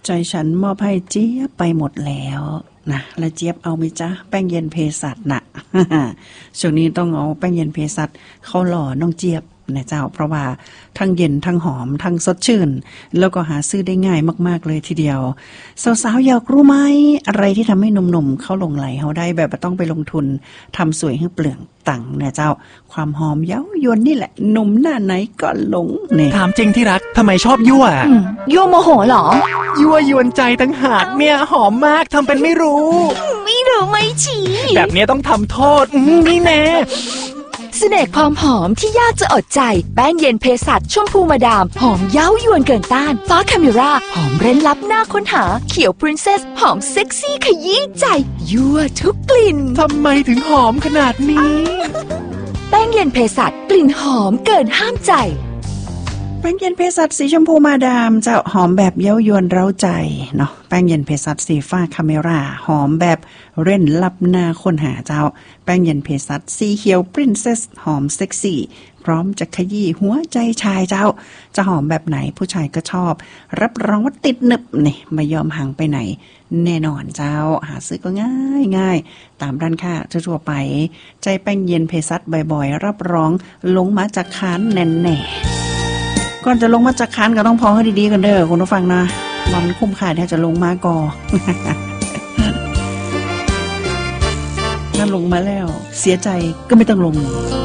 ใจฉันมอบให้เจี๊ยบไปหมดแล้วนะแล้วเจี๊ยบเอาไหมจ๊ะแป้งเย็นเภสัชน่ะ ช่วงนี้ต้องเอาแป้งเย็นเภสัชเข้าหล่อน้องเจี๊ยบนะเจ้าเพราะว่าทั้งเย็นทั้งหอมทั้งสดชื่นแล้วก็หาซื้อได้ง่ายมากๆเลยทีเดียวสาวๆอยากรู้ไหมอะไรที่ทำให้หนุ่มๆเขาหลงไหลเขาได้แบบไม่ต้องไปลงทุนทำสวยให้เปลืองตังค์เนี่ยเจ้าความหอมเย้ายวนนี่แหละหนุ่มหน้าไหนก็หลงเนี่ยถามจริงที่รักทำไมชอบยั่วยั่วโมโหเหรอยั่วยวนใจตั้งหากเนี่ยหอมมากทำเป็นไม่รู้ไม่รู้ไม่ชี้แบบนี้ต้องทำโทษนี่แน่เสน่ห์ความหอมที่ยากจะอดใจแป้งเย็นเภสัชชมพูมาดามหอมเย้ายวนเกินต้านฟ้าคาเมราหอมเร้นลับหน้าค้นหาเขียวพรินเซสหอมเซ็กซี่ขยี้ใจยั่วทุกกลิ่นทำไมถึงหอมขนาดนี้แป้งเย็นเภสัชกลิ่นหอมเกินห้ามใจแป้งเย็นเภสัชสีชมพูมาดามจะหอมแบบเย้ายวนเร้าใจเนาะแป้งเย็นเภสัชสีฟ้าคาเมราหอมแบบเร่นลับหน้าคนหาเจ้าแป้งเย็นเภสัชสีเขียวปรินเซสหอมเซ็กซี่พร้อมจะขยี้หัวใจชายเจ้าจะหอมแบบไหนผู้ชายก็ชอบรับรองว่าติดหนึบนี่ไม่ยอมห่างไปไหนแน่นอนเจ้าหาซื้อก็ง่ายตามร้านค้าทั่วไปใจแป้งเย็นเภสัชบ่อยๆรับรองลงมาจากคานแน่ๆก่อนจะลงมาจากคานก็ต้องพอให้ดีๆกันเด้อคุณผู้ฟังนะมันคุ้มค่าที่จะลงมาก่อ ถ้าลงมาแล้วเสียใจก็ไม่ต้องลง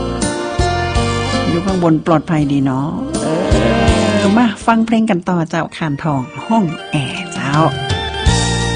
อยู่ข้างบนปลอดภัยดีเนาะมาฟังเพลงกันต่อเจ้าคานทองห้องแอร์เจ้า